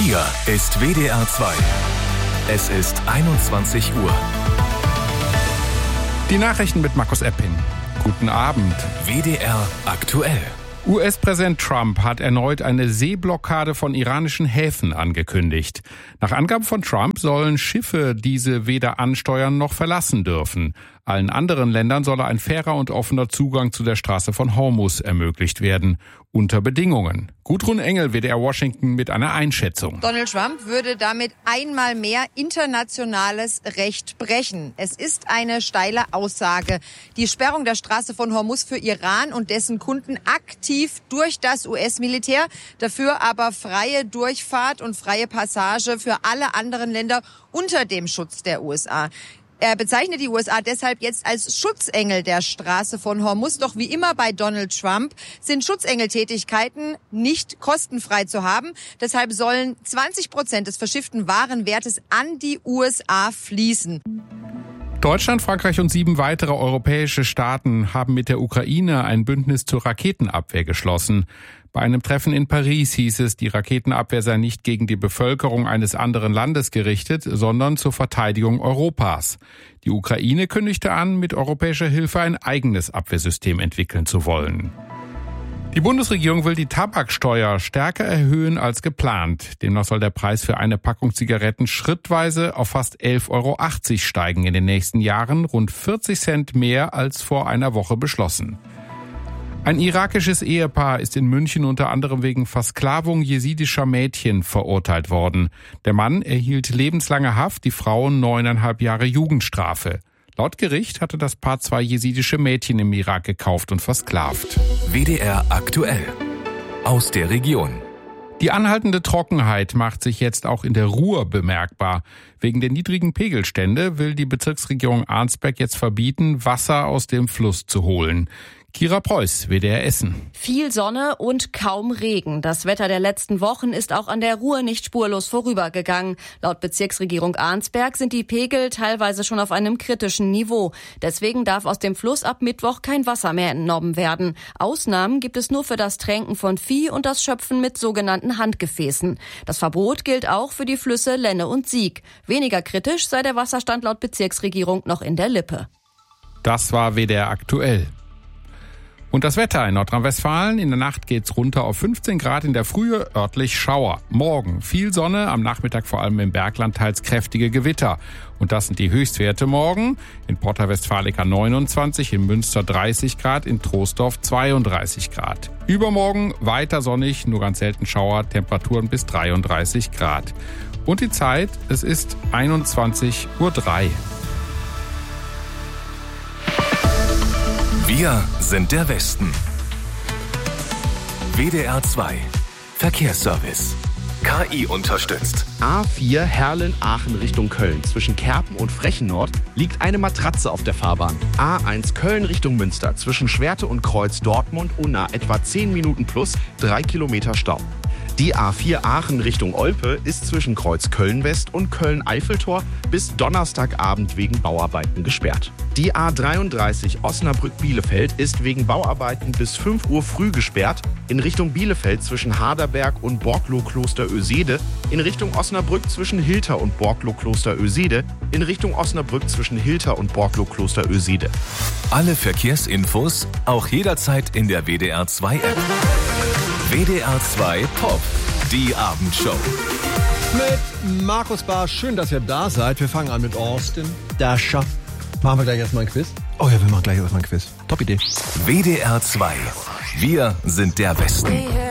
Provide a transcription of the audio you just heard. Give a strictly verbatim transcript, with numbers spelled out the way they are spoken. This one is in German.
Hier ist W D R zwei. Es ist einundzwanzig Uhr. Die Nachrichten mit Markus Epping. Guten Abend. W D R aktuell. U S-Präsident Trump hat erneut eine Seeblockade von iranischen Häfen angekündigt. Nach Angaben von Trump sollen Schiffe diese weder ansteuern noch verlassen dürfen. Allen anderen Ländern solle ein fairer und offener Zugang zu der Straße von Hormuz ermöglicht werden. Unter Bedingungen. Gudrun Engel, W D R Washington, mit einer Einschätzung. Donald Trump würde damit einmal mehr internationales Recht brechen. Es ist eine steile Aussage. Die Sperrung der Straße von Hormuz für Iran und dessen Kunden aktiv durch das U S-Militär, dafür aber freie Durchfahrt und freie Passage für alle anderen Länder unter dem Schutz der U S A. Er bezeichnet die U S A deshalb jetzt als Schutzengel der Straße von Hormuz. Doch wie immer bei Donald Trump sind Schutzengeltätigkeiten nicht kostenfrei zu haben. Deshalb sollen zwanzig Prozent des verschifften Warenwertes an die U S A fließen. Deutschland, Frankreich und sieben weitere europäische Staaten haben mit der Ukraine ein Bündnis zur Raketenabwehr geschlossen. Bei einem Treffen in Paris hieß es, die Raketenabwehr sei nicht gegen die Bevölkerung eines anderen Landes gerichtet, sondern zur Verteidigung Europas. Die Ukraine kündigte an, mit europäischer Hilfe ein eigenes Abwehrsystem entwickeln zu wollen. Die Bundesregierung will die Tabaksteuer stärker erhöhen als geplant. Demnach soll der Preis für eine Packung Zigaretten schrittweise auf fast elf Euro achtzig steigen in den nächsten Jahren, rund vierzig Cent mehr als vor einer Woche beschlossen. Ein irakisches Ehepaar ist in München unter anderem wegen Versklavung jesidischer Mädchen verurteilt worden. Der Mann erhielt lebenslange Haft, die Frau neuneinhalb Jahre Jugendstrafe. Laut Gericht hatte das Paar zwei jesidische Mädchen im Irak gekauft und versklavt. W D R aktuell. Aus der Region. Die anhaltende Trockenheit macht sich jetzt auch in der Ruhr bemerkbar. Wegen der niedrigen Pegelstände will die Bezirksregierung Arnsberg jetzt verbieten, Wasser aus dem Fluss zu holen. Kira Preuß, W D R Essen. Viel Sonne und kaum Regen. Das Wetter der letzten Wochen ist auch an der Ruhr nicht spurlos vorübergegangen. Laut Bezirksregierung Arnsberg sind die Pegel teilweise schon auf einem kritischen Niveau. Deswegen darf aus dem Fluss ab Mittwoch kein Wasser mehr entnommen werden. Ausnahmen gibt es nur für das Tränken von Vieh und das Schöpfen mit sogenannten Handgefäßen. Das Verbot gilt auch für die Flüsse Lenne und Sieg. Weniger kritisch sei der Wasserstand laut Bezirksregierung noch in der Lippe. Das war W D R aktuell. Und das Wetter in Nordrhein-Westfalen. In der Nacht geht's runter auf fünfzehn Grad, in der Frühe örtlich Schauer. Morgen viel Sonne, am Nachmittag vor allem im Bergland teils kräftige Gewitter. Und das sind die Höchstwerte morgen. In Porta Westfalica neunundzwanzig, in Münster dreißig Grad, in Troisdorf zweiunddreißig Grad. Übermorgen weiter sonnig, nur ganz selten Schauer, Temperaturen bis dreiunddreißig Grad. Und die Zeit, es ist einundzwanzig Uhr drei. Wir sind der Westen. W D R zwei. Verkehrsservice. K I unterstützt. A vier Herrlen-Aachen Richtung Köln. Zwischen Kerpen und Frechen-Nord liegt eine Matratze auf der Fahrbahn. A eins Köln Richtung Münster. Zwischen Schwerte und Kreuz Dortmund-Unna etwa zehn Minuten plus drei Kilometer Stau. Die A vier Aachen Richtung Olpe ist zwischen Kreuz Köln-West und Köln-Eiffeltor bis Donnerstagabend wegen Bauarbeiten gesperrt. Die A dreiunddreißig Osnabrück-Bielefeld ist wegen Bauarbeiten bis fünf Uhr früh gesperrt. In Richtung Bielefeld zwischen Haderberg und Borglow-Kloster-Ösede. In Richtung Osnabrück zwischen Hilter und Borglow-Kloster-Ösede. In Richtung Osnabrück zwischen Hilter und Borglow-Kloster-Ösede. Alle Verkehrsinfos auch jederzeit in der W D R zwei App. W D R zwei Pop, die Abendshow. Mit Markus Barr, schön, dass ihr da seid. Wir fangen an mit Austin Dasher. Machen wir gleich erstmal ein Quiz? Oh ja, wir machen gleich erstmal ein Quiz. Top Idee. W D R zwei. Wir sind der Westen.